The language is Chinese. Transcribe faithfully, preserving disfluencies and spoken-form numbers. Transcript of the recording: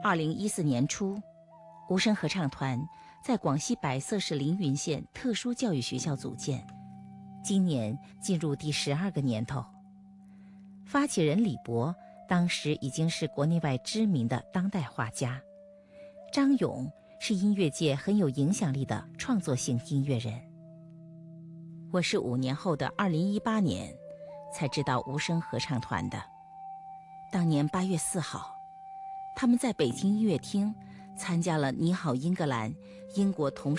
二零一四年初，无声合唱团在广西百色市凌云县特殊教育学校组建，今年进入第十二个年头。发起人李博当时已经是国内外知名的当代画家，张勇是音乐界很有影响力的创作性音乐人。我是五年后的二零一八年才知道无声合唱团的。当年八月四号，他们在北京音乐厅参加了《你好，英格兰》英国童